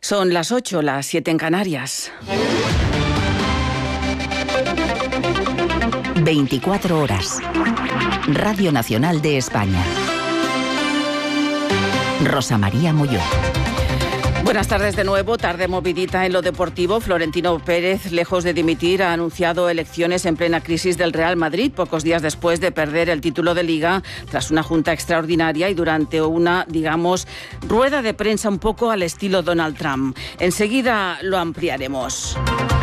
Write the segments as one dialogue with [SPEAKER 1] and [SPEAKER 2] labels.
[SPEAKER 1] Son las 8, las 7 en Canarias.
[SPEAKER 2] 24 horas. Radio Nacional de España. Rosa María Molló.
[SPEAKER 1] Buenas tardes de nuevo. Tarde movidita en lo deportivo. Florentino Pérez, lejos de dimitir, ha anunciado elecciones en plena crisis del Real Madrid, pocos días después de perder el título de Liga tras una junta extraordinaria y durante una, rueda de prensa un poco al estilo Donald Trump. Enseguida lo ampliaremos.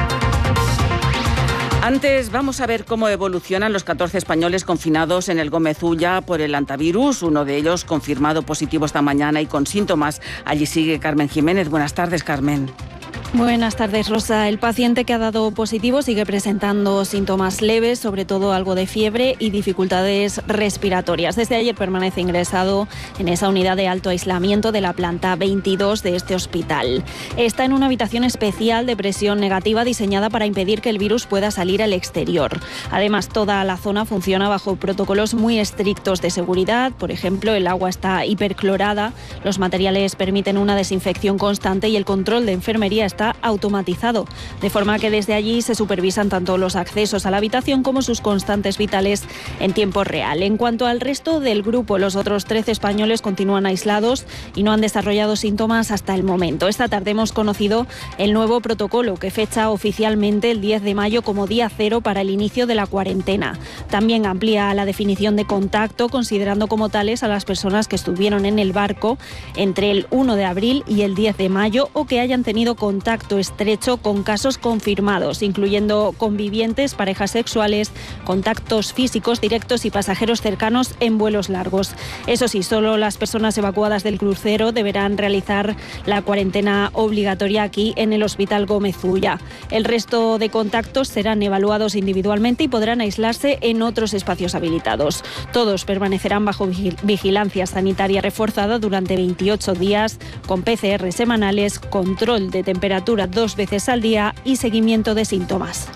[SPEAKER 1] Antes vamos a ver cómo evolucionan los 14 españoles confinados en el Gómez Ulla por el hantavirus, uno de ellos confirmado positivo esta mañana y con síntomas. Allí sigue Carmen Jiménez. Buenas tardes, Carmen.
[SPEAKER 3] Buenas tardes, Rosa. El paciente que ha dado positivo sigue presentando síntomas leves, sobre todo algo de fiebre y dificultades respiratorias. Desde ayer permanece ingresado en esa unidad de alto aislamiento de la planta 22 de este hospital. Está en una habitación especial de presión negativa diseñada para impedir que el virus pueda salir al exterior. Además, toda la zona funciona bajo protocolos muy estrictos de seguridad. Por ejemplo, el agua está hiperclorada, los materiales permiten una desinfección constante y el control de enfermería está automatizado, de forma que desde allí se supervisan tanto los accesos a la habitación como sus constantes vitales en tiempo real. En cuanto al resto del grupo, los otros 13 españoles continúan aislados y no han desarrollado síntomas hasta el momento. Esta tarde hemos conocido el nuevo protocolo que fecha oficialmente el 10 de mayo como día cero para el inicio de la cuarentena. También amplía la definición de contacto, considerando como tales a las personas que estuvieron en el barco entre el 1 de abril y el 10 de mayo o que hayan tenido contacto estrecho con casos confirmados, incluyendo convivientes, parejas sexuales, contactos físicos directos y pasajeros cercanos en vuelos largos. Eso sí, solo las personas evacuadas del crucero deberán realizar la cuarentena obligatoria aquí en el Hospital Gómez Ulla. El resto de contactos serán evaluados individualmente y podrán aislarse en otros espacios habilitados. Todos permanecerán bajo vigilancia sanitaria reforzada durante 28 días, con PCR semanales, control de temperatura 2 veces al día y seguimiento de síntomas.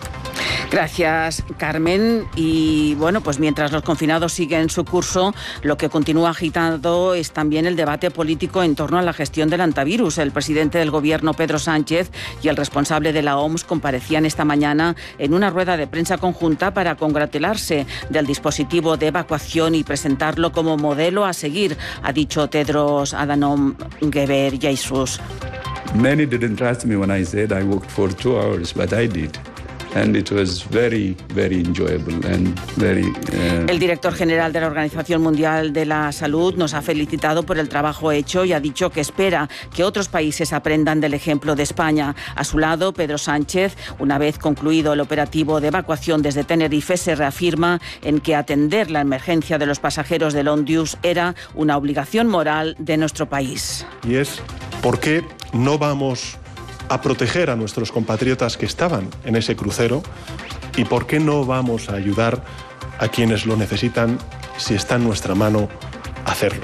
[SPEAKER 1] Gracias, Carmen. Y bueno, pues mientras los confinados siguen su curso, lo que continúa agitando es también el debate político en torno a la gestión del hantavirus. El presidente del Gobierno, Pedro Sánchez, y el responsable de la OMS comparecían esta mañana en una rueda de prensa conjunta para congratularse del dispositivo de evacuación y presentarlo como modelo a seguir, ha dicho Tedros Adhanom Ghebreyesus.
[SPEAKER 4] Many didn't trust me when I said I worked for 2 hours, but I did. And it was very, very enjoyable and very.
[SPEAKER 1] El director general de la Organización Mundial de la Salud nos ha felicitado por el trabajo hecho y ha dicho que espera que otros países aprendan del ejemplo de España. A su lado, Pedro Sánchez, una vez concluido el operativo de evacuación desde Tenerife, se reafirma en que atender la emergencia de los pasajeros del Ondius era una obligación moral de nuestro país.
[SPEAKER 5] Y es por qué no vamos a proteger a nuestros compatriotas que estaban en ese crucero y por qué no vamos a ayudar a quienes lo necesitan si está en nuestra mano hacerlo.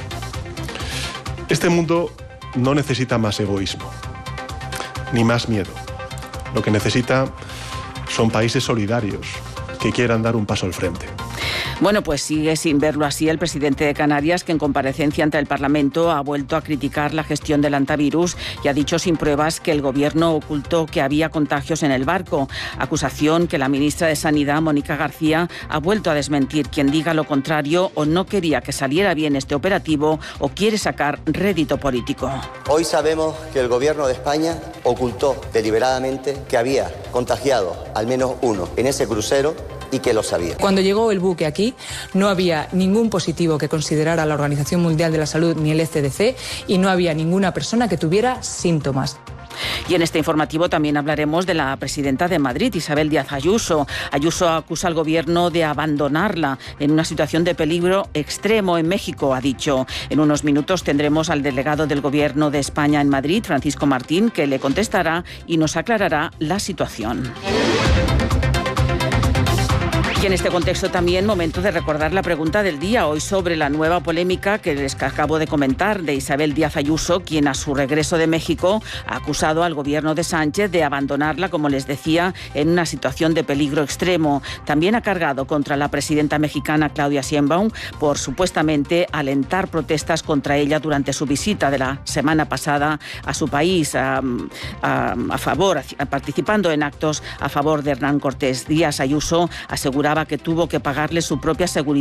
[SPEAKER 5] Este mundo no necesita más egoísmo, ni más miedo. Lo que necesita son países solidarios que quieran dar un paso al frente.
[SPEAKER 1] Bueno, pues sigue sin verlo así el presidente de Canarias, que en comparecencia ante el Parlamento ha vuelto a criticar la gestión del hantavirus y ha dicho sin pruebas que el Gobierno ocultó que había contagios en el barco. Acusación que la ministra de Sanidad, Mónica García, ha vuelto a desmentir. Quien diga lo contrario o no quería que saliera bien este operativo o quiere sacar rédito político.
[SPEAKER 6] Hoy sabemos que el Gobierno de España ocultó deliberadamente que había contagiado al menos uno en ese crucero y que lo sabía.
[SPEAKER 7] Cuando llegó el buque aquí, no había ningún positivo que considerara la Organización Mundial de la Salud ni el ECDC y no había ninguna persona que tuviera síntomas.
[SPEAKER 1] Y en este informativo también hablaremos de la presidenta de Madrid, Isabel Díaz Ayuso. Ayuso acusa al Gobierno de abandonarla en una situación de peligro extremo en México, ha dicho. En unos minutos tendremos al delegado del Gobierno de España en Madrid, Francisco Martín, que le contestará y nos aclarará la situación. Y en este contexto también momento de recordar la pregunta del día, hoy sobre la nueva polémica que les acabo de comentar de Isabel Díaz Ayuso, quien a su regreso de México ha acusado al gobierno de Sánchez de abandonarla, como les decía, en una situación de peligro extremo. También ha cargado contra la presidenta mexicana Claudia Sheinbaum por supuestamente alentar protestas contra ella durante su visita de la semana pasada a su país, participando en actos a favor de Hernán Cortés. Díaz Ayuso aseguraba que tuvo que pagarle su propia seguridad